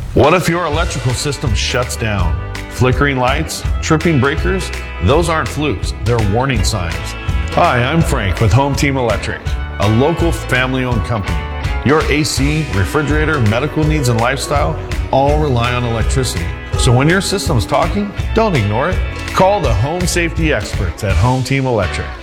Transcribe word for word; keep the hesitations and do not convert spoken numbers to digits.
What if your electrical system shuts down? Flickering lights, tripping breakers, those aren't flukes, they're warning signs. Hi, I'm Frank with Home Team Electric, a local family-owned company. Your A C, refrigerator, medical needs, and lifestyle all rely on electricity. So when your system's talking, don't ignore it. Call the home safety experts at Home Team Electric.